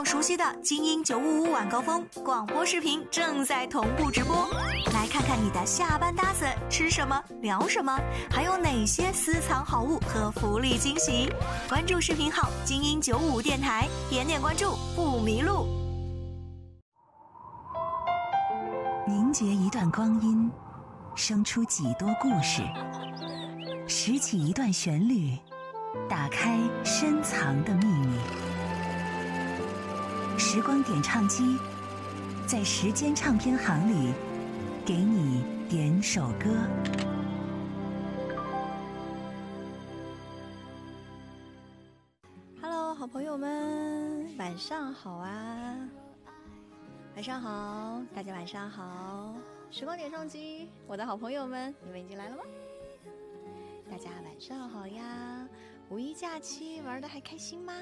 常熟悉的精英955晚高峰广播视频正在同步直播，来看看你的下班搭子吃什么聊什么，还有哪些私藏好物和福利惊喜。关注视频号精英955电台，点点关注不迷路。 凝结一段光阴，生出几多故事，拾起一段旋律，打开深藏的秘密。时光点唱机，在时间唱片行里，给你点首歌。 Hello， 好朋友们，晚上好啊！晚上好，大家晚上好。时光点唱机，我的好朋友们，你们已经来了吗？大家晚上好呀！五一假期玩得还开心吗？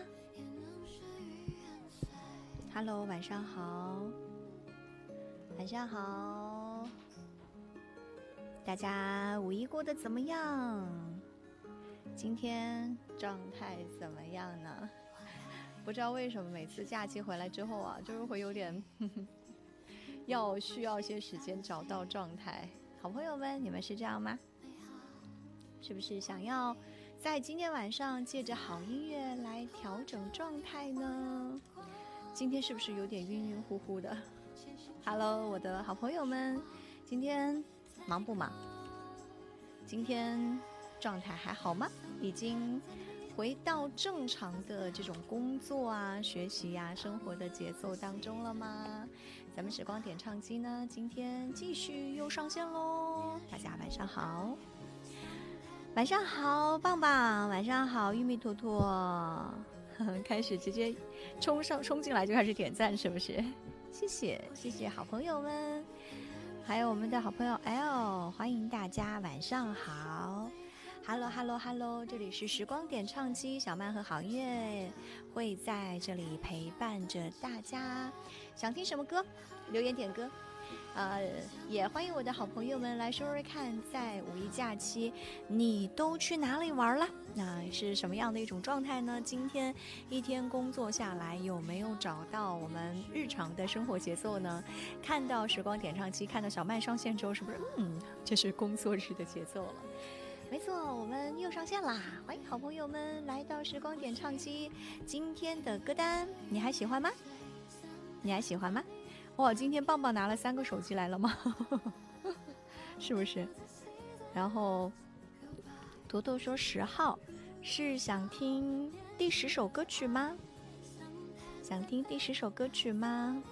Hello， 晚上好，晚上好，大家五一过得怎么样？今天状态怎么样呢？不知道为什么每次假期回来之后啊，就是会有点需要些时间找到状态。好朋友们，你们是这样吗？是不是想要在今天晚上借着好音乐来调整状态呢？今天是不是有点晕晕乎乎的 ？Hello， 我的好朋友们，今天忙不忙？今天状态还好吗？已经回到正常的这种工作啊、学习啊、生活的节奏当中了吗？咱们时光点唱机呢，今天继续又上线喽！大家晚上好，晚上好，棒棒，晚上好，玉米坨坨。开始直接冲进来就开始点赞，是不是？谢谢好朋友们，还有我们的好朋友 L， 欢迎大家晚上好。Hello， 这里是时光点唱机，小曼和好音乐会在这里陪伴着大家。想听什么歌，留言点歌。也欢迎我的好朋友们来说说看，在五一假期你都去哪里玩了？那是什么样的一种状态呢？今天一天工作下来，有没有找到我们日常的生活节奏呢？看到时光点唱机，看到小麦上线之后，是不是这是工作日的节奏了？没错，我们又上线啦！欢迎好朋友们来到时光点唱机。今天的歌单你还喜欢吗？哇，今天棒棒拿了3个手机来了吗？是不是？然后坨坨说10号是想听第10首歌曲吗？想听第10首歌曲吗？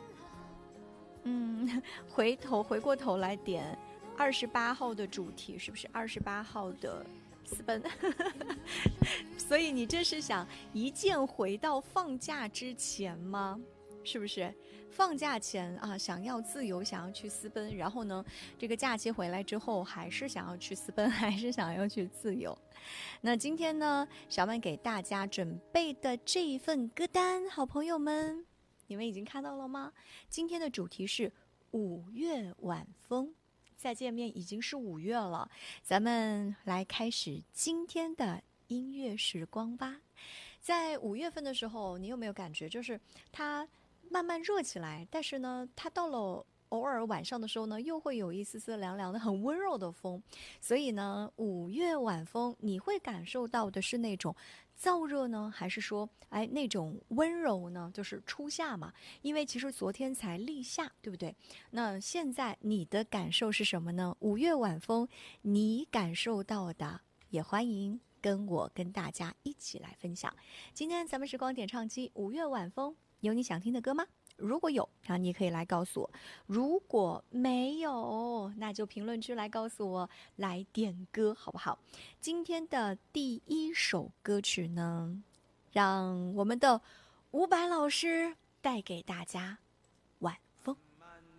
回过头来点28号的主题，是不是28号的私奔？所以你这是想一键回到放假之前吗？是不是放假前啊，想要自由，想要去私奔，然后呢，这个假期回来之后还是想要去私奔，还是想要去自由？那今天呢，小曼给大家准备的这一份歌单，好朋友们，你们已经看到了吗？今天的主题是5月晚风，再见面已经是5月了，咱们来开始今天的音乐时光吧。在5月份的时候，你有没有感觉，就是它慢慢热起来，但是呢，它到了偶尔晚上的时候呢，又会有一丝丝凉凉的、很温柔的风。所以呢，5月晚风，你会感受到的是那种燥热呢，还是说，那种温柔呢？就是初夏嘛，因为其实昨天才立夏，对不对？那现在你的感受是什么呢？5月晚风，你感受到的，也欢迎跟大家一起来分享。今天咱们时光点唱机5月晚风，有你想听的歌吗？如果有，你可以来告诉我；如果没有，那就评论区来告诉我，来点歌好不好？今天的第1首歌曲呢，让我们的伍佰老师带给大家